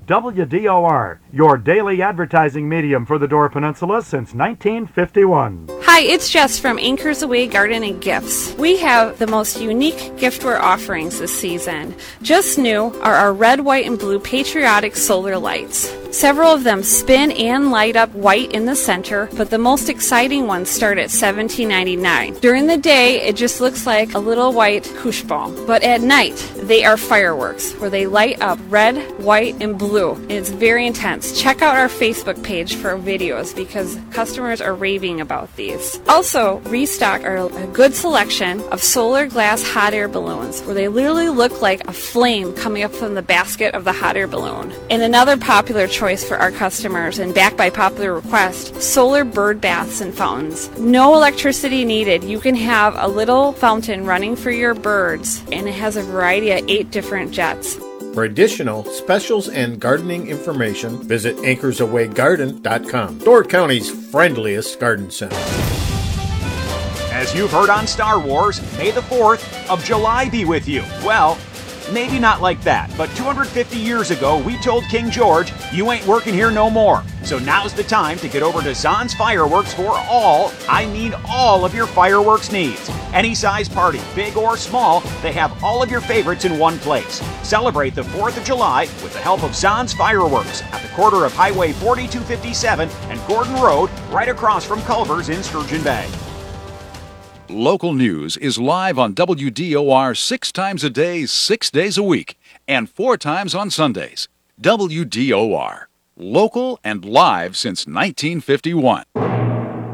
WDOR, your daily advertising medium for the Door Peninsula since 1951. Hi, it's Jess from Anchors Away Garden and Gifts. We have the most unique giftware offerings this season. Just new are our red, white, and blue patriotic solar lights. Several of them spin and light up white in the center, but the most exciting ones start at $17.99. During the day, it just looks like a little white kushball, but at night, they are fireworks where they light up red, white, and blue. And it's very intense. Check out our Facebook page for videos because customers are raving about these. Also, restock are a good selection of solar glass hot air balloons where they literally look like a flame coming up from the basket of the hot air balloon. And another popular choice for our customers and backed by popular request, solar bird baths and fountains. No electricity needed. You can have a little fountain running for your birds, and it has a variety of 8 different jets. For additional specials and gardening information, visit anchorsawaygarden.com, Door County's friendliest garden center. As you've heard on Star Wars, May the 4th of July be with you. Well, maybe not like that, but 250 years ago, we told King George, you ain't working here no more. So now's the time to get over to Zahn's Fireworks for all of your fireworks needs. Any size party, big or small, they have all of your favorites in one place. Celebrate the 4th of July with the help of Zahn's Fireworks at the corner of Highway 4257 and Gordon Road, right across from Culver's in Sturgeon Bay. Local news is live on WDOR 6 times a day, 6 days a week, and 4 times on Sundays. WDOR, local and live since 1951.